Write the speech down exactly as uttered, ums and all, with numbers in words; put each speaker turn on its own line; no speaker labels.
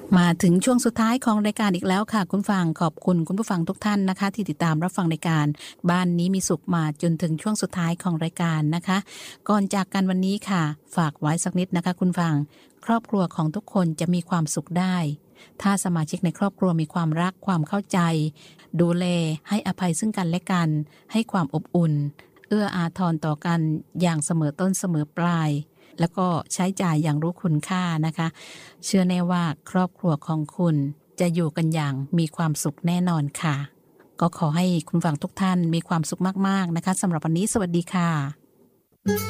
มาถึงช่วงสุดท้ายของรายการอีกแล้วค่ะคุณฟังขอบคุณคุณผู้ฟังทุกท่านนะคะที่ติดตามรับฟังรายการบ้านนี้มีสุขมาจนถึงช่วงสุดท้ายของรายการนะคะก่อนจากกันวันนี้ค่ะฝากไว้สักนิดนะคะคุณฟังครอบครัวของทุกคนจะมีความสุขได้ถ้าสมาชิกในครอบครัวมีความรักความเข้าใจดูแลให้อภัยซึ่งกันและกันให้ความอบอุ่นเอื้ออาทรต่อกันอย่างเสมอต้นเสมอปลายแล้วก็ใช้จ่ายอย่างรู้คุณค่านะคะเชื่อแน่ว่าครอบครัวของคุณจะอยู่กันอย่างมีความสุขแน่นอนค่ะก็ขอให้คุณฟังทุกท่านมีความสุขมากๆนะคะสำหรับวันนี้สวัสดีค่ะ